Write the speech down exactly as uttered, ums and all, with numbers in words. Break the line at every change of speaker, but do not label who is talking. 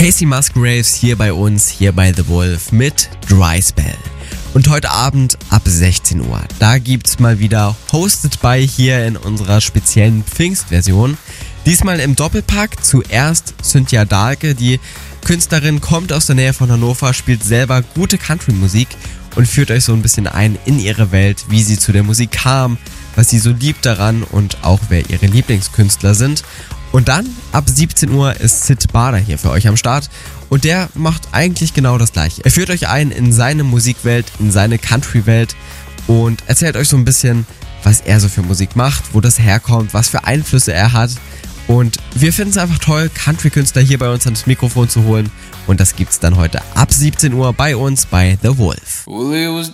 Casey Musgraves hier bei uns, hier bei The Wolf mit Dry Spell. Und heute Abend ab sechzehn Uhr, da gibt's mal wieder Hosted by hier in unserer speziellen Pfingstversion. Diesmal im Doppelpack, zuerst Cynthia Dahlke, die Künstlerin kommt aus der Nähe von Hannover, spielt selber gute Country-Musik und führt euch so ein bisschen ein in ihre Welt, wie sie zu der Musik kam, was sie so liebt daran und auch wer ihre Lieblingskünstler sind. Und dann ab siebzehn Uhr ist Sid Bader hier für euch am Start und der macht eigentlich genau das gleiche. Er führt euch ein in seine Musikwelt, in seine Country-Welt und erzählt euch so ein bisschen, was er so für Musik macht, wo das herkommt, was für Einflüsse er hat. Und wir finden es einfach toll, Country-Künstler hier bei uns ans Mikrofon zu holen. Und das gibt's dann heute ab siebzehn Uhr bei uns bei The Wolf.
Well, it was